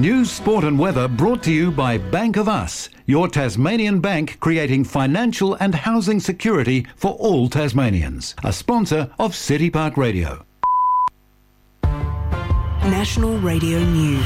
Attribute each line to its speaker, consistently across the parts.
Speaker 1: News, sport and weather brought to you by Bank of Us, your Tasmanian bank creating financial and housing security for all Tasmanians. A sponsor of City Park Radio.
Speaker 2: National Radio News.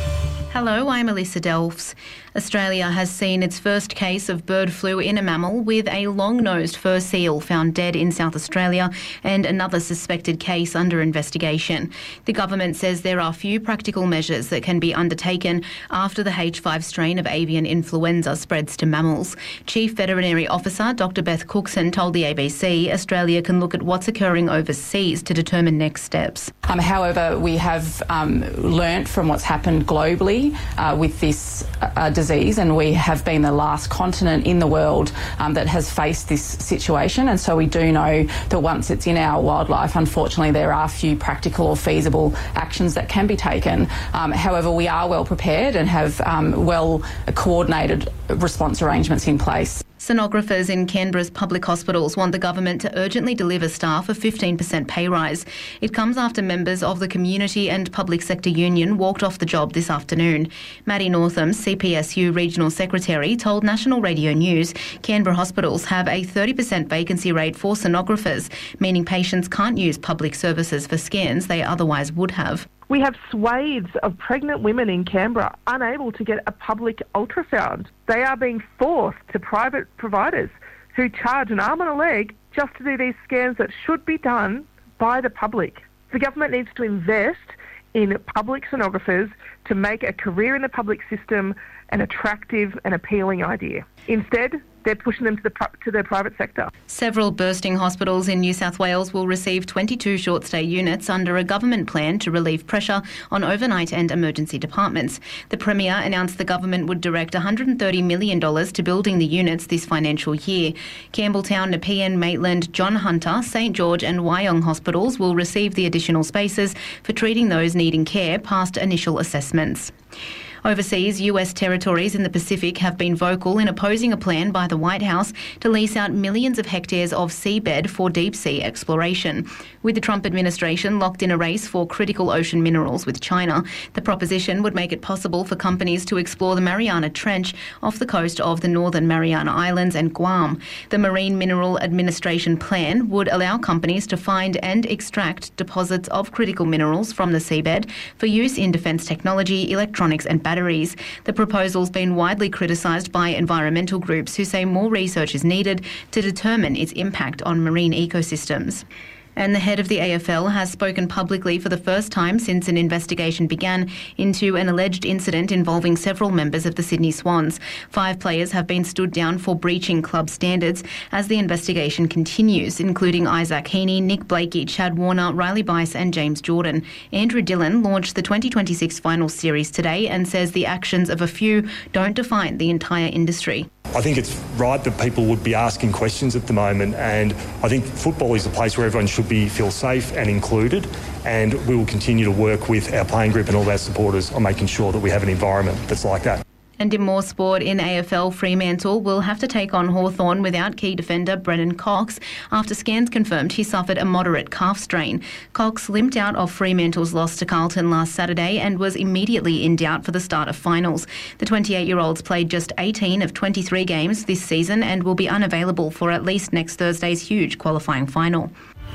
Speaker 3: Hello, I'm Alyssa Delphs. Australia has seen its first case of bird flu in a mammal, with a long-nosed fur seal found dead in South Australia and another suspected case under investigation. The government says there are few practical measures that can be undertaken after the H5 strain of avian influenza spreads to mammals. Chief Veterinary Officer Dr Beth Cookson told the ABC Australia can look at what's occurring overseas to determine next steps.
Speaker 4: However, we have learnt from what's happened globally with this disease, and we have been the last continent in the world that has faced this situation, and so we do know that once it's in our wildlife, unfortunately there are few practical or feasible actions that can be taken. However, we are well prepared and have well coordinated response arrangements in place.
Speaker 3: Sonographers in Canberra's public hospitals want the government to urgently deliver staff a 15% pay rise. It comes after members of the Community and Public Sector Union walked off the job this afternoon. Maddie Northam, CPSU Regional Secretary, told National Radio News Canberra hospitals have a 30% vacancy rate for sonographers, meaning patients can't use public services for scans they otherwise would have.
Speaker 5: We have swathes of pregnant women in Canberra unable to get a public ultrasound. They are being forced to private providers who charge an arm and a leg just to do these scans that should be done by the public. The government needs to invest in public sonographers to make a career in the public system an attractive and appealing idea. Instead, they're pushing them to the private sector.
Speaker 3: Several bursting hospitals in New South Wales will receive 22 short-stay units under a government plan to relieve pressure on overnight and emergency departments. The Premier announced the government would direct $130 million to building the units this financial year. Campbelltown, Nepean, Maitland, John Hunter, St George and Wyong hospitals will receive the additional spaces for treating those needing care past initial assessments. Overseas, US territories in the Pacific have been vocal in opposing a plan by the White House to lease out millions of hectares of seabed for deep-sea exploration. With the Trump administration locked in a race for critical ocean minerals with China, the proposition would make it possible for companies to explore the Mariana Trench off the coast of the Northern Mariana Islands and Guam. The Marine Mineral Administration plan would allow companies to find and extract deposits of critical minerals from the seabed for use in defence technology, electronics and batteries. The proposal's been widely criticised by environmental groups who say more research is needed to determine its impact on marine ecosystems. And the head of the AFL has spoken publicly for the first time since an investigation began into an alleged incident involving several members of the Sydney Swans. 5 players have been stood down for breaching club standards as the investigation continues, including Isaac Heaney, Nick Blakey, Chad Warner, Riley Bice and James Jordan. Andrew Dillon launched the 2026 finals series today and says the actions of a few don't define the entire industry.
Speaker 6: I think it's right that people would be asking questions at the moment, and I think football is a place where everyone should feel safe and included, and we will continue to work with our playing group and all our supporters on making sure that we have an environment that's like that.
Speaker 3: And in more sport, in AFL, Fremantle will have to take on Hawthorn without key defender Brennan Cox after scans confirmed he suffered a moderate calf strain. Cox limped out of Fremantle's loss to Carlton last Saturday and was immediately in doubt for the start of finals. The 28-year-olds played just 18 of 23 games this season and will be unavailable for at least next Thursday's huge qualifying final.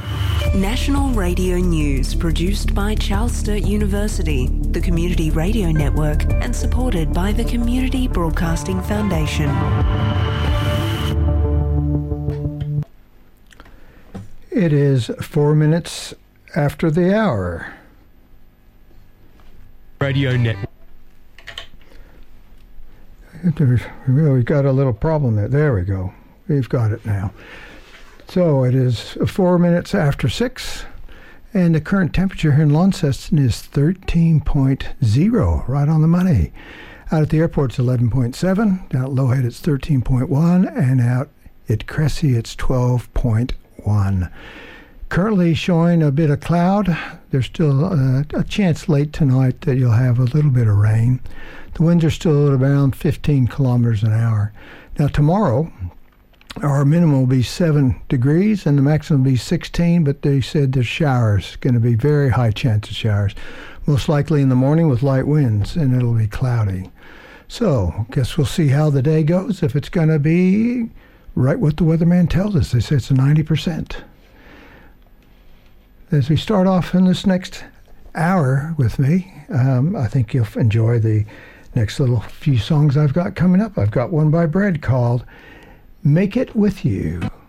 Speaker 2: National Radio News, produced by Charles Sturt University, the Community Radio Network, and supported by the Community Broadcasting Foundation.
Speaker 7: It is 4 minutes after the hour.
Speaker 8: Radio Network.
Speaker 7: We've got a little problem there. There we go. We've got it now. So it is 4 minutes after 6, and the current temperature here in Launceston is 13.0, right on the money. Out at the airport, it's 11.7. Down at Lowhead, it's 13.1, and out at Cressy, it's 12.1. Currently showing a bit of cloud. There's still a chance late tonight that you'll have a little bit of rain. The winds are still at around 15 kilometers an hour. Now tomorrow, our minimum will be 7 degrees and the maximum will be 16, but they said there's showers, going to be very high chance of showers. most likely in the morning with light winds, and it'll be cloudy. So, guess we'll see how the day goes, if it's going to be right what the weatherman tells us. They say it's 90%. As we start off in this next hour with me, I think you'll enjoy the next little few songs I've got coming up. I've got one by Bread called Make It With You.